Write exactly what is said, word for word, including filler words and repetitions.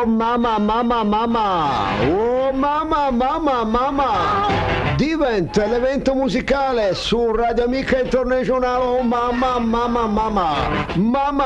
Oh mamma, mamma, mamma! Oh mamma, mamma, mamma! Diventa l'evento musicale su Radio Amica Internazionale. Oh mamma, mamma, mamma! Mamma!